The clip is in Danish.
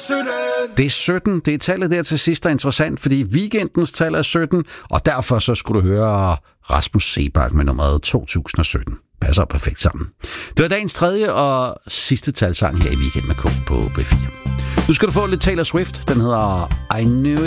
Det er 17. Det er tallet der til sidst, der er interessant, fordi weekendens tal er 17, og derfor så skulle du høre Rasmus Seebach med nummeret 2017. Passer perfekt sammen. Det var dagens tredje og sidste talsang her i Weekend med K på B4. Nu skal du få lidt Taylor Swift. Den hedder I Knew